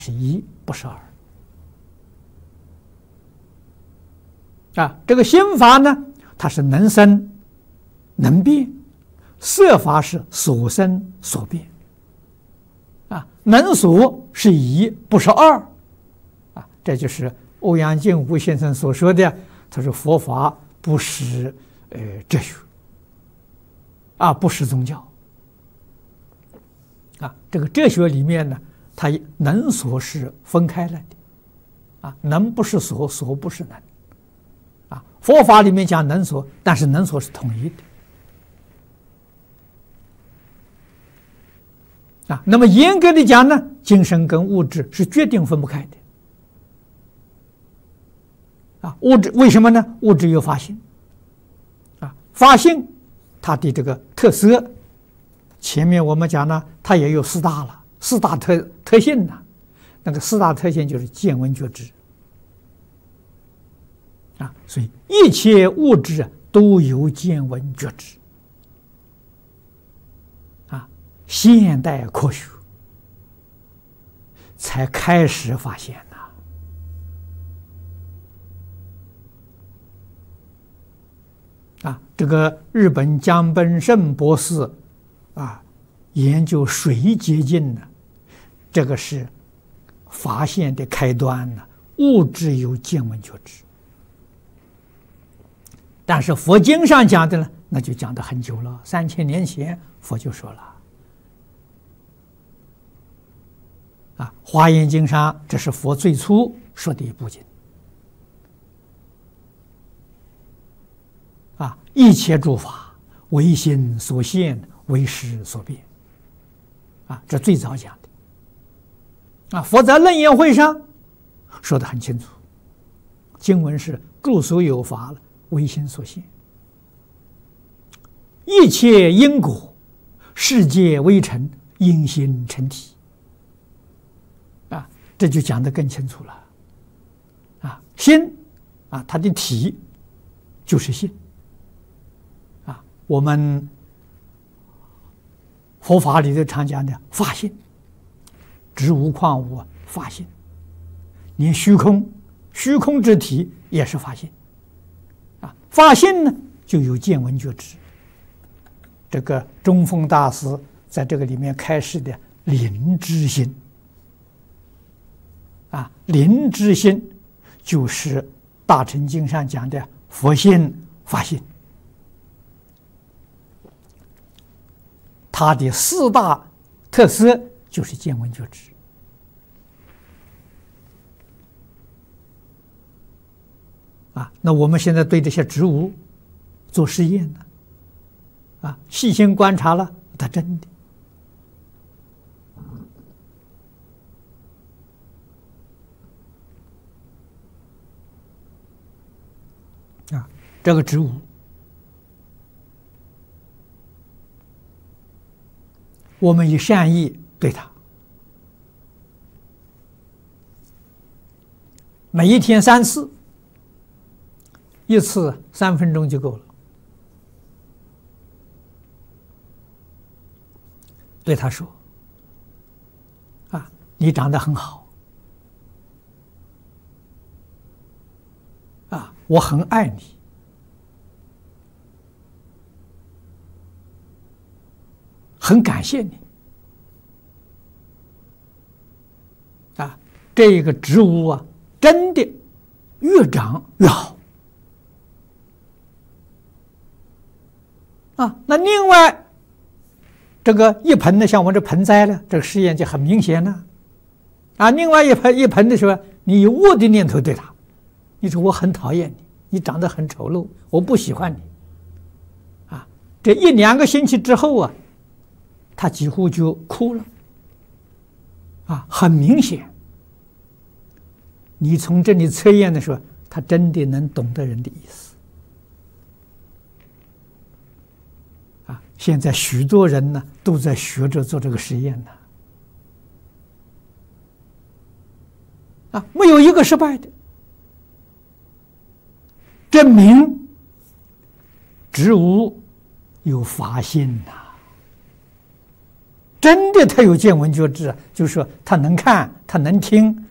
是一，不是二。这个心法呢，它是能生能变，色法是所生所变。能所是一，不是二。这就是欧阳靖无先生所说的，他说佛法不是哲学，不是宗教。这个哲学里面呢，它能所是分开了的，能不是所，所不是能。佛法里面讲能所，但是能所是统一的。那么严格的讲呢，精神跟物质是决定分不开的。物质为什么呢？物质有法性，法性它的这个特色，前面我们讲呢，它也有四大了，四大特性呢。那个四大特性就是见闻觉知。所以一切物质都有见闻觉知。现代科学才开始发现这个日本江本胜博士研究水结晶呢，这个是发现的开端呢。物质有见闻觉知，但是佛经上讲的呢，那就讲得很久了，3000年前佛就说了。华严经上，这是佛最初说的一部经。一切诸法唯心所现，唯识所变。这最早讲的。佛在楞严会上说得很清楚，经文是诸所有法唯心所现，一切因果世界微尘，因心成体。这就讲得更清楚了。心它的体就是心。我们佛法里头常讲的法性，植物矿物法性，连虚空之体也是法性。法性呢就有见闻觉知。这个中峰大师在这个里面开示的灵知心。灵知心就是大乘经上讲的佛性法性。它的四大特色就是见闻觉知。那我们现在对这些植物做实验呢，细心观察了，它真的。这个植物我们以善意对它，每一天3次，一次3分钟就够了。对他说：“你长得很好，我很爱你。很感谢你这个植物真的越长越好那另外这个一盆的，像我这盆栽呢，这个实验就很明显了另外一盆的时候，你有恶的念头对它，你说我很讨厌你，你长得很丑陋，我不喜欢你这1-2个星期之后他几乎就哭了很明显。你从这里测验的时候，他真的能懂得人的意思现在许多人呢都在学着做这个实验没有一个失败的，证明植物有法性真的他有见闻觉知，就是说他能看，他能听，